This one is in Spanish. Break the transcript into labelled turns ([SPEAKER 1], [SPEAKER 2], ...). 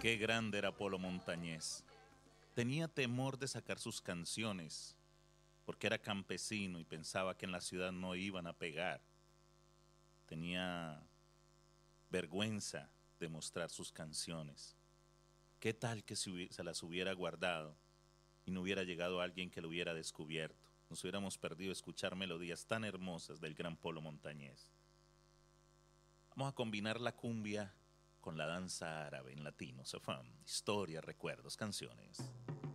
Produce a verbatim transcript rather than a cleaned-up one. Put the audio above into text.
[SPEAKER 1] Qué grande era Polo Montañés. Tenía temor de sacar sus canciones, porque era campesino y pensaba que en la ciudad no iban a pegar. Tenía vergüenza de mostrar sus canciones. ¿Qué tal que se, se las hubiera guardado y no hubiera llegado alguien que lo hubiera descubierto? Nos hubiéramos perdido escuchar melodías tan hermosas del gran Polo Montañés. Vamos a combinar la cumbia con la danza árabe en latino, Sofán. Historia, recuerdos, canciones.